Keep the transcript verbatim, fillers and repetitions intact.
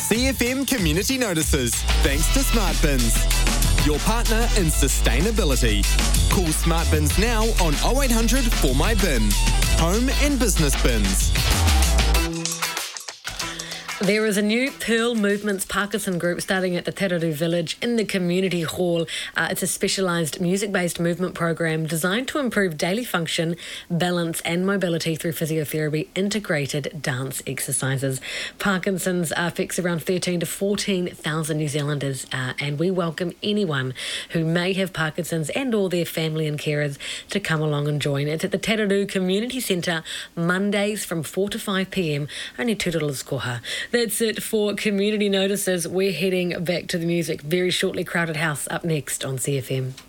C F M Community Notices, thanks to Smart Bins, your partner in sustainability. Call Smart Bins now on oh eight hundred four my bin. Home and business bins. There is a new Pearl Movements Parkinson group starting at the Teraru Village in the community hall. Uh, it's a specialised music-based movement program designed to improve daily function, balance and mobility through physiotherapy integrated dance exercises. Parkinson's affects around thirteen to fourteen thousand New Zealanders uh, and we welcome anyone who may have Parkinson's and or their family and carers to come along and join. It's at the Teraru Community Centre, Mondays from four to five p.m, only two dollars koha. That's it for Community Notices. We're heading back to the music very shortly. Crowded House up next on C F M.